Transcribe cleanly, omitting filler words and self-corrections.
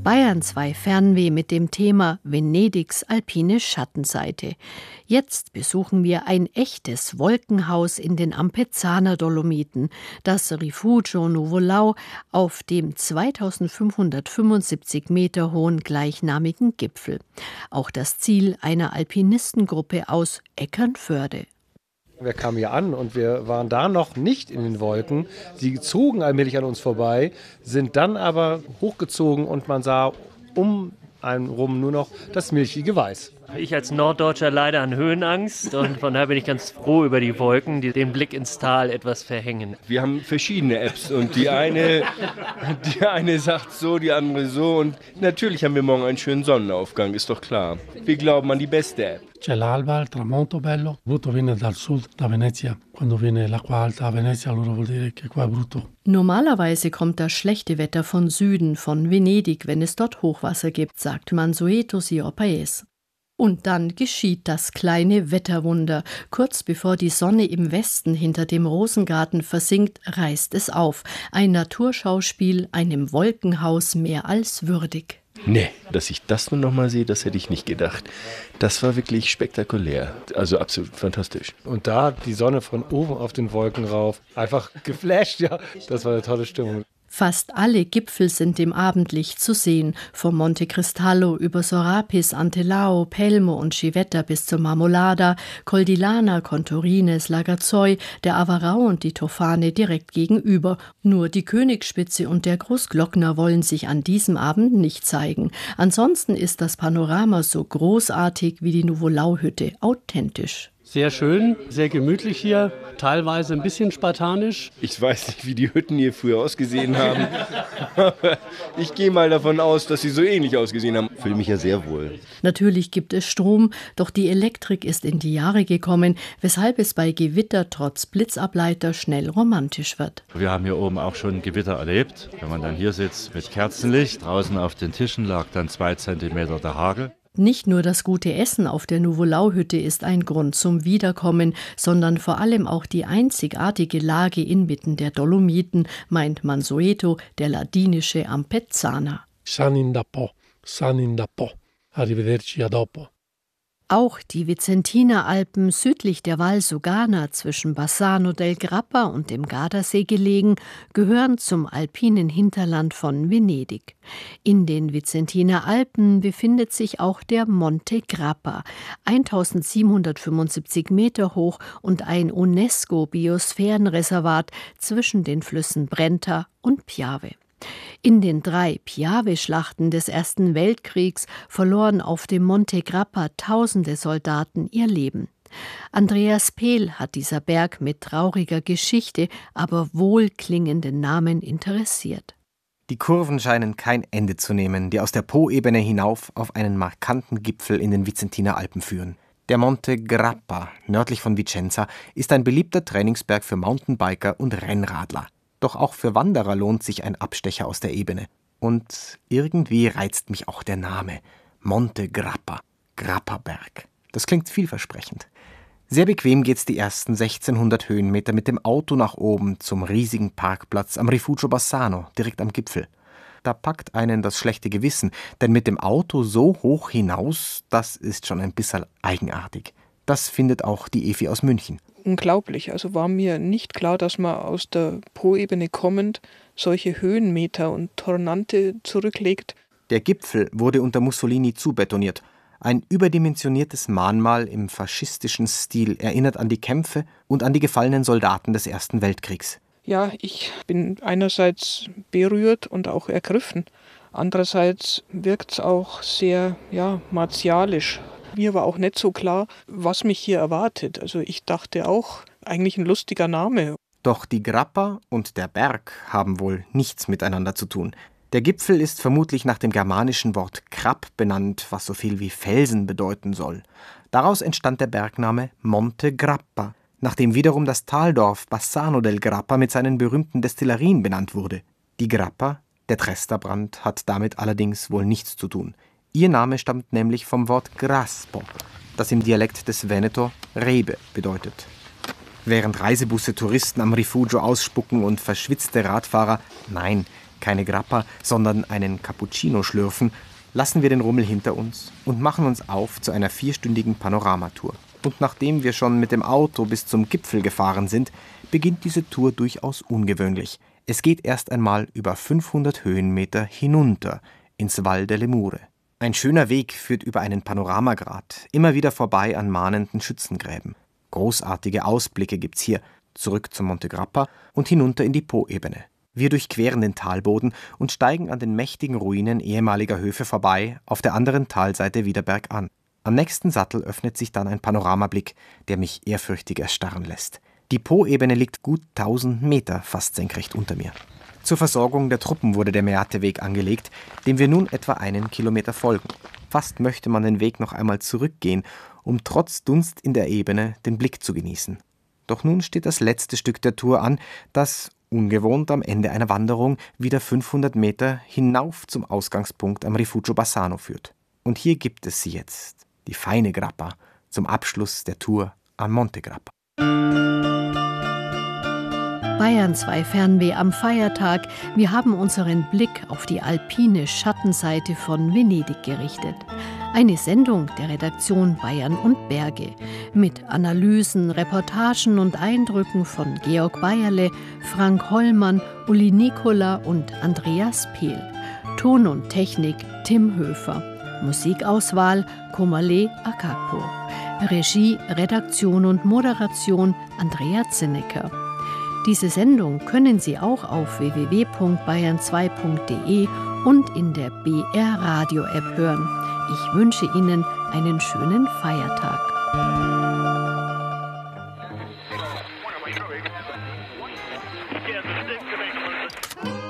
Bayern 2 Fernweh mit dem Thema Venedigs alpine Schattenseite. Jetzt besuchen wir ein echtes Wolkenhaus in den Ampezzaner Dolomiten, das Rifugio Nuvolau auf dem 2575 Meter hohen gleichnamigen Gipfel. Auch das Ziel einer Alpinistengruppe aus Eckernförde. Wir kamen hier an und wir waren da noch nicht in den Wolken. Sie zogen allmählich an uns vorbei, sind dann aber hochgezogen und man sah um einen rum nur noch das milchige Weiß. Ich als Norddeutscher leide an Höhenangst und von daher bin ich ganz froh über die Wolken, die den Blick ins Tal etwas verhängen. Wir haben verschiedene Apps und die eine sagt so, die andere so und natürlich haben wir morgen einen schönen Sonnenaufgang, ist doch klar. Wir glauben an die beste App. C'è l'alba, il tramonto bello, brutto viene dal sud, da Venezia. Quando viene l'acqua alta a Venezia, allora vuol dire che qua è brutto. Normalerweise kommt das schlechte Wetter von Süden, von Venedig, wenn es dort Hochwasser gibt, sagt Mansueto Siorpaes. Und dann geschieht das kleine Wetterwunder. Kurz bevor die Sonne im Westen hinter dem Rosengarten versinkt, reißt es auf. Ein Naturschauspiel, einem Wolkenhaus mehr als würdig. Nee, dass ich das nur noch mal sehe, das hätte ich nicht gedacht. Das war wirklich spektakulär, also absolut fantastisch. Und da die Sonne von oben auf den Wolken rauf, einfach geflasht, ja, das war eine tolle Stimmung. Fast alle Gipfel sind im Abendlicht zu sehen, vom Monte Cristallo über Sorapis, Antelao, Pelmo und Civetta bis zur Marmolada, Col di Lana, Contorines, Lagazzoi, der Avarau und die Tofane direkt gegenüber. Nur die Königsspitze und der Großglockner wollen sich an diesem Abend nicht zeigen. Ansonsten ist das Panorama so großartig wie die Nuvolau-Hütte, authentisch. Sehr schön, sehr gemütlich hier, teilweise ein bisschen spartanisch. Ich weiß nicht, wie die Hütten hier früher ausgesehen haben, aber ich gehe mal davon aus, dass sie so ähnlich ausgesehen haben. Ich fühle mich ja sehr wohl. Natürlich gibt es Strom, doch die Elektrik ist in die Jahre gekommen, weshalb es bei Gewitter trotz Blitzableiter schnell romantisch wird. Wir haben hier oben auch schon Gewitter erlebt. Wenn man dann hier sitzt mit Kerzenlicht, draußen auf den Tischen lag dann 2 Zentimeter der Hagel. Nicht nur das gute Essen auf der Nuvolau-Hütte ist ein Grund zum Wiederkommen, sondern vor allem auch die einzigartige Lage inmitten der Dolomiten, meint Mansueto, der ladinische Ampezzaner. San in da po, arrivederci a dopo. Auch die Vicentiner Alpen südlich der Val Sugana zwischen Bassano del Grappa und dem Gardasee gelegen, gehören zum alpinen Hinterland von Venedig. In den Vicentiner Alpen befindet sich auch der Monte Grappa, 1775 Meter hoch und ein UNESCO-Biosphärenreservat zwischen den Flüssen Brenta und Piave. In den 3 Piave-Schlachten des Ersten Weltkriegs verloren auf dem Monte Grappa tausende Soldaten ihr Leben. Andreas Pehl hat dieser Berg mit trauriger Geschichte, aber wohlklingenden Namen interessiert. Die Kurven scheinen kein Ende zu nehmen, die aus der Po-Ebene hinauf auf einen markanten Gipfel in den Vicentiner Alpen führen. Der Monte Grappa, nördlich von Vicenza, ist ein beliebter Trainingsberg für Mountainbiker und Rennradler. Doch auch für Wanderer lohnt sich ein Abstecher aus der Ebene. Und irgendwie reizt mich auch der Name. Monte Grappa, Grappa-Berg. Das klingt vielversprechend. Sehr bequem geht's die ersten 1600 Höhenmeter mit dem Auto nach oben zum riesigen Parkplatz am Rifugio Bassano, direkt am Gipfel. Da packt einen das schlechte Gewissen, denn mit dem Auto so hoch hinaus, das ist schon ein bisschen eigenartig. Das findet auch die Evi aus München. Unglaublich. Also war mir nicht klar, dass man aus der Po-Ebene kommend solche Höhenmeter und Tornante zurücklegt. Der Gipfel wurde unter Mussolini zubetoniert. Ein überdimensioniertes Mahnmal im faschistischen Stil erinnert an die Kämpfe und an die gefallenen Soldaten des Ersten Weltkriegs. Ja, ich bin einerseits berührt und auch ergriffen. Andererseits wirkt es auch sehr martialisch. Mir war auch nicht so klar, was mich hier erwartet. Also ich dachte auch, eigentlich ein lustiger Name. Doch die Grappa und der Berg haben wohl nichts miteinander zu tun. Der Gipfel ist vermutlich nach dem germanischen Wort Krap benannt, was so viel wie Felsen bedeuten soll. Daraus entstand der Bergname Monte Grappa, nachdem wiederum das Taldorf Bassano del Grappa mit seinen berühmten Destillerien benannt wurde. Die Grappa, der Tresterbrand, hat damit allerdings wohl nichts zu tun. Ihr Name stammt nämlich vom Wort Graspo, das im Dialekt des Veneto Rebe bedeutet. Während Reisebusse Touristen am Rifugio ausspucken und verschwitzte Radfahrer, nein, keine Grappa, sondern einen Cappuccino schlürfen, lassen wir den Rummel hinter uns und machen uns auf zu einer 4-stündigen Panoramatour. Und nachdem wir schon mit dem Auto bis zum Gipfel gefahren sind, beginnt diese Tour durchaus ungewöhnlich. Es geht erst einmal über 500 Höhenmeter hinunter ins Val delle Mure. Ein schöner Weg führt über einen Panoramagrat, immer wieder vorbei an mahnenden Schützengräben. Großartige Ausblicke gibt's hier, zurück zum Monte Grappa und hinunter in die Po-Ebene. Wir durchqueren den Talboden und steigen an den mächtigen Ruinen ehemaliger Höfe vorbei, auf der anderen Talseite wieder bergan. Am nächsten Sattel öffnet sich dann ein Panoramablick, der mich ehrfürchtig erstarren lässt. Die Po-Ebene liegt gut 1000 Meter fast senkrecht unter mir. Zur Versorgung der Truppen wurde der Meate-Weg angelegt, dem wir nun etwa 1 Kilometer folgen. Fast möchte man den Weg noch einmal zurückgehen, um trotz Dunst in der Ebene den Blick zu genießen. Doch nun steht das letzte Stück der Tour an, das, ungewohnt am Ende einer Wanderung, wieder 500 Meter hinauf zum Ausgangspunkt am Rifugio Bassano führt. Und hier gibt es sie jetzt, die feine Grappa, zum Abschluss der Tour am Monte Grappa. Bayern 2 Fernweh am Feiertag. Wir haben unseren Blick auf die alpine Schattenseite von Venedig gerichtet. Eine Sendung der Redaktion Bayern und Berge mit Analysen, Reportagen und Eindrücken von Georg Bayerle, Frank Hollmann, Uli Nicola und Andreas Pehl. Ton und Technik Tim Höfer. Musikauswahl Komale Akapo. Regie, Redaktion und Moderation Andrea Zinnecker. Diese Sendung können Sie auch auf www.bayern2.de und in der BR Radio App hören. Ich wünsche Ihnen einen schönen Feiertag.